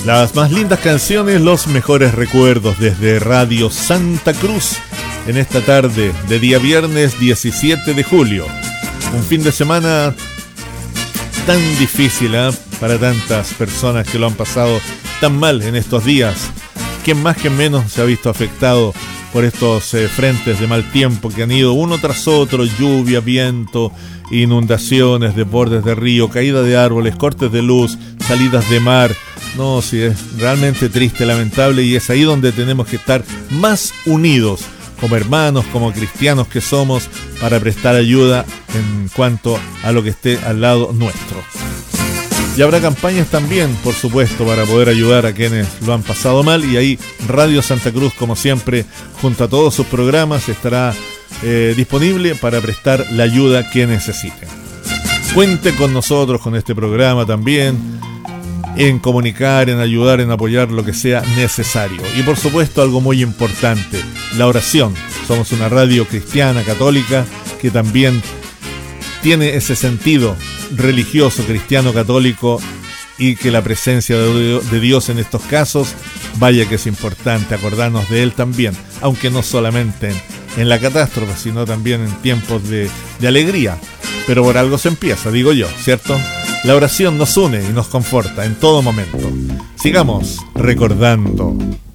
Las más lindas canciones, los mejores recuerdos desde Radio Santa Cruz en esta tarde de día viernes 17 de julio. Un fin de semana tan difícil, para tantas personas que lo han pasado tan mal en estos días. ¿Quién más que menos se ha visto afectado por estos frentes de mal tiempo que han ido uno tras otro? Lluvia, viento, inundaciones, desbordes de río, caída de árboles, cortes de luz, salidas de mar. No, sí, es realmente triste, lamentable, y es ahí donde tenemos que estar más unidos como hermanos, como cristianos que somos, para prestar ayuda en cuanto a lo que esté al lado nuestro. Y habrá campañas también, por supuesto, para poder ayudar a quienes lo han pasado mal, y ahí Radio Santa Cruz, como siempre, junto a todos sus programas, estará disponible para prestar la ayuda que necesiten. Cuente con nosotros, con este programa también, en comunicar, en ayudar, en apoyar lo que sea necesario. Y por supuesto, algo muy importante, la oración. Somos una radio cristiana, católica, que también tiene ese sentido religioso, cristiano, católico, y que la presencia de Dios en estos casos, vaya que es importante acordarnos de Él también, aunque no solamente en la catástrofe, sino también en tiempos de alegría. Pero por algo se empieza, digo yo, ¿cierto? La oración nos une y nos conforta en todo momento. Sigamos recordando.